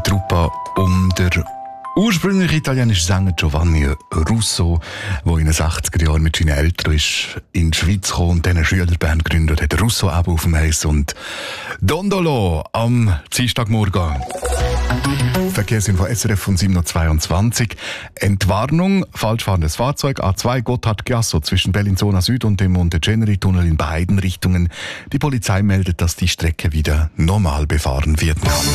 Truppa um der ursprüngliche italienische Sänger Giovanni Russo, der in den 60er Jahren mit seinen Eltern in die Schweiz kam und eine Schülerband gegründet hat. Russo eben auf dem Eis und Dondolo am Dienstagmorgen. Verkehrsinfo SRF von 7.22 Uhr. Entwarnung, falsch fahrendes Fahrzeug, A2 Gotthard-Chiasso zwischen Bellinzona Süd und dem Monteceneri-Tunnel in beiden Richtungen. Die Polizei meldet, dass die Strecke wieder normal befahren werden kann.